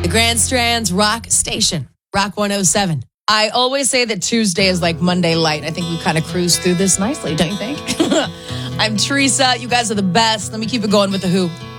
The Grand Strand's Rock Station, Rock 107. I always say that Tuesday is like Monday light. I think we kind of cruised through this nicely, don't you think? I'm Teresa. You guys are the best. Let me keep it going with The Who.